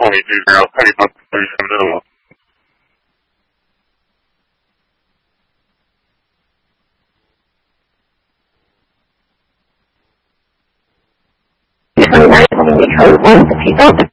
22 now, pretty much in the middle. Code 1, if you don't